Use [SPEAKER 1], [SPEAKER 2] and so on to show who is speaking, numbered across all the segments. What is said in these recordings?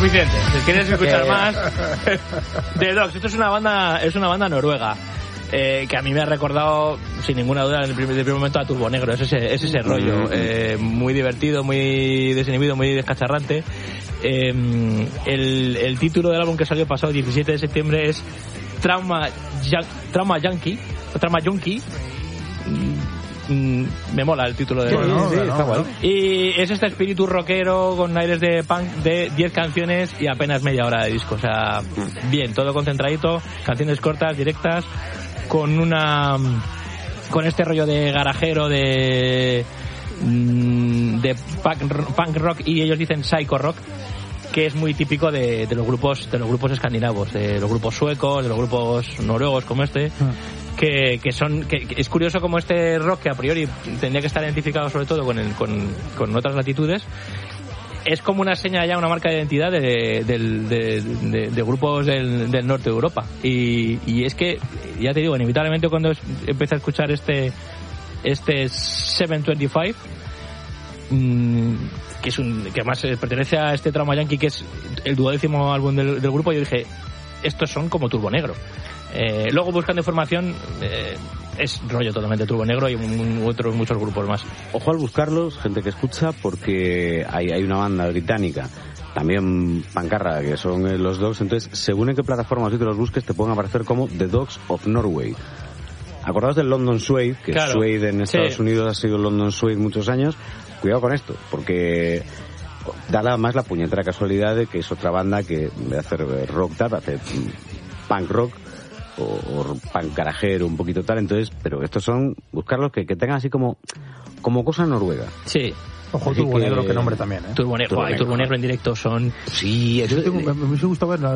[SPEAKER 1] suficiente. Si quieres escuchar más, The Dogs. Esto es una banda noruega. Que a mí me ha recordado, sin ninguna duda, en el primer momento a Turbo Negro. Es ese rollo. Muy divertido, muy desinhibido, muy descacharrante. El título del álbum que salió pasado 17 de septiembre es Trauma Junkie. Me mola el título de está guay. Y es este espíritu rockero con aires de punk de 10 canciones y apenas media hora de disco. O sea, bien, todo concentradito, canciones cortas, directas, con este rollo de garajero de punk rock, y ellos dicen psycho rock, que es muy típico de los grupos escandinavos, de los grupos suecos, de los grupos noruegos como este. Que es curioso como este rock, que a priori tendría que estar identificado sobre todo con otras latitudes, es como una seña ya, una marca de identidad de grupos del norte de Europa. Y es que, ya te digo, inevitablemente cuando empecé a escuchar este 725, que además pertenece a este Trauma Junkie, que es el 12º álbum del grupo, yo dije, estos son como Turbo Negro. Luego, buscando información, es rollo totalmente Turbo Negro y otros muchos grupos más.
[SPEAKER 2] Ojo al buscarlos, gente que escucha, porque hay una banda británica, también pancarra, que son los Dogs. Entonces, según en qué plataforma tú te los busques, te pueden aparecer como The Dogs of Norway. Acordaos del London Suede, que claro, Suede en Estados Unidos ha sido London Suede muchos años. Cuidado con esto, porque da más la puñetera casualidad de que es otra banda que en vez de hacer rock tal, hace punk rock o punk garajero, un poquito tal. Entonces, pero estos son, buscarlos que tengan así como cosa noruega.
[SPEAKER 1] Sí.
[SPEAKER 3] Ojo, Turbo Negro, qué nombre también, ¿eh?
[SPEAKER 1] Turbo Negro en directo son...
[SPEAKER 2] Sí, eso...
[SPEAKER 3] me hubiese gustado verla.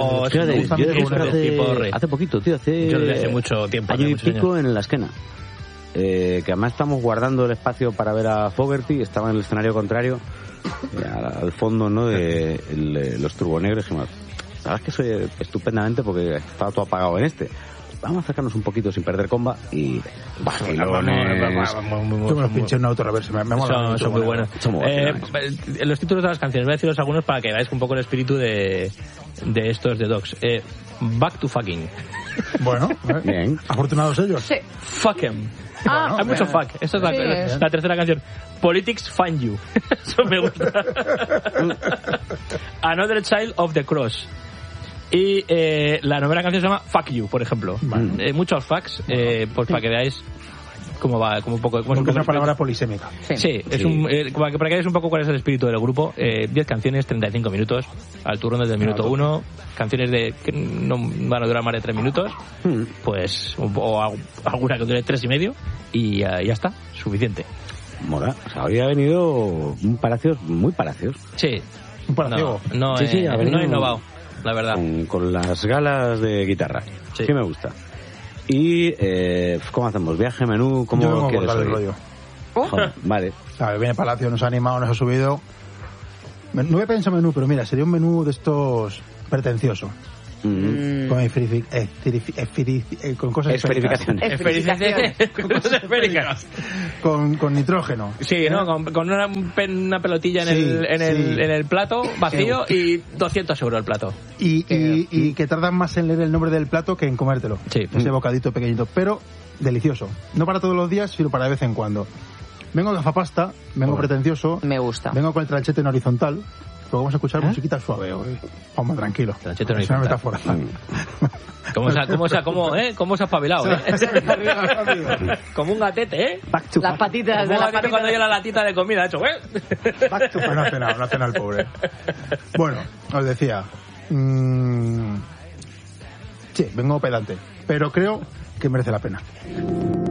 [SPEAKER 2] Hace poquito, tío,
[SPEAKER 1] yo desde hace mucho tiempo.
[SPEAKER 2] Año y pico en la esquena. Que además estamos guardando el espacio para ver a Fogerty. Estaba en el escenario contrario, al fondo, ¿no?, de los Turbo Negros. La verdad es que soy estupendamente, porque estaba todo apagado en este. Vamos a acercarnos un poquito sin perder comba y...
[SPEAKER 3] Yo me los pinché en una autorreversa.
[SPEAKER 1] Son muy buenos. Los títulos de las canciones, voy a deciros algunos para que veáis un poco el espíritu de estos de Dogs. Back to Fucking.
[SPEAKER 3] Bueno, bien. Afortunados ellos.
[SPEAKER 4] Sí.
[SPEAKER 1] Fuck 'em. Hay mucho fuck. Esta es la tercera canción. Politics Find You. Eso me gusta. Another Child of the Cross. Y la novena canción se llama Fuck You, por ejemplo. Muchos fucks, pues para que veáis cómo va, como un poco...
[SPEAKER 3] Porque es una palabra polisémica.
[SPEAKER 1] Sí, es para que veáis un poco cuál es el espíritu del grupo. 10 canciones, 35 minutos, al turno desde el minuto 1. Canciones que no van a durar más de 3 minutos, pues, o alguna que dure 3 y medio, y ya está, suficiente.
[SPEAKER 2] Mola, o sea, había venido muy palacios.
[SPEAKER 1] Sí.
[SPEAKER 3] Un palacio.
[SPEAKER 1] No he innovado, la verdad.
[SPEAKER 2] Con las galas de guitarra. Sí me gusta. Y, ¿cómo hacemos? ¿Viaje, menú? ¿Cómo quieres
[SPEAKER 3] el rollo?
[SPEAKER 2] Joder, vale.
[SPEAKER 3] Viene Palacio, nos ha animado, nos ha subido. No he pensado menú, pero mira, sería un menú de estos pretencioso. Con cosas
[SPEAKER 1] esféricas.
[SPEAKER 3] Con nitrógeno.
[SPEAKER 1] Sí, ¿no? Con una pelotilla en el plato vacío, y 200 euros el plato.
[SPEAKER 3] Y que tardan más en leer el nombre del plato que en comértelo.
[SPEAKER 1] Sí.
[SPEAKER 3] Ese bocadito pequeñito, pero delicioso. No para todos los días, sino para de vez en cuando. Vengo gafapasta, vengo pretencioso.
[SPEAKER 4] Me gusta.
[SPEAKER 3] Vengo con el tranchete en horizontal. Luego vamos a escuchar musiquita suave hoy. Vamos, tranquilo.
[SPEAKER 1] Tranchete en
[SPEAKER 3] horizontal. Es una
[SPEAKER 1] metáfora. ¿Cómo se ha espabilado, Como un gatete,
[SPEAKER 4] Las patitas de la patita.
[SPEAKER 1] Cuando yo la latita de comida, hecho,
[SPEAKER 3] Pero no ha cenado el pobre. Bueno, os decía... sí, vengo pedante. Pero creo que merece la pena.